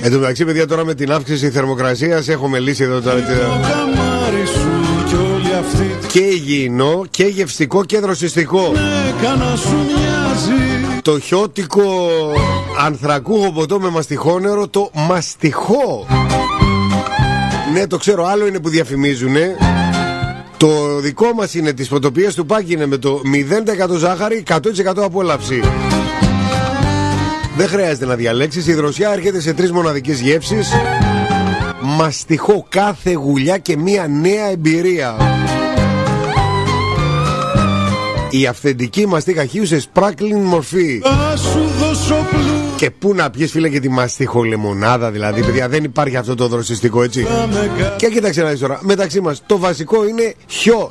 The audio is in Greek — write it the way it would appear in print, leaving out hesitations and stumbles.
Εν τω μεταξύ, παιδιά, τώρα με την αύξηση θερμοκρασίας έχουμε λύσει εδώ τώρα. Και υγιεινό και γευστικό και δροσιστικό. Το χιώτικο ανθρακούχο ποτό με μαστιχόνερο, το μαστιχό. Ναι, το ξέρω, άλλο είναι που διαφημίζουνε. Το δικό μας είναι της φωτοπίας του Πάκη, είναι με το 0% ζάχαρη, 100% απόλαυση. Δεν χρειάζεται να διαλέξεις. Η δροσιά έρχεται σε 3 μοναδικές γεύσεις. Μαστιχό, κάθε γουλιά και μία νέα εμπειρία. Η αυθεντική μαστίχα χείου σε σπράκλιν μορφή. Και πού να πιες, φίλε, και τη μαστίχο λεμονάδα, δηλαδή, παιδιά, δεν υπάρχει αυτό το δροσιστικό, έτσι. Και κοίταξε να δεις τώρα, μεταξύ μας το βασικό είναι χιό.